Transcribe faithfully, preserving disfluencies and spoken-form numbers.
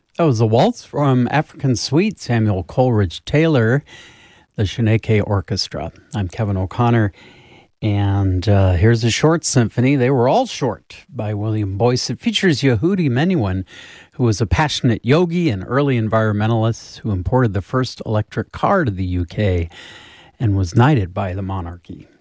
That was a waltz from African Suite, Samuel Coleridge Taylor, the Shaneke Orchestra. I'm Kevin O'Connor, and uh, here's a short symphony, They Were All Short, by William Boyce. It features Yehudi Menuhin, who was a passionate yogi and early environmentalist who imported the first electric car to the U K and was knighted by the monarchy.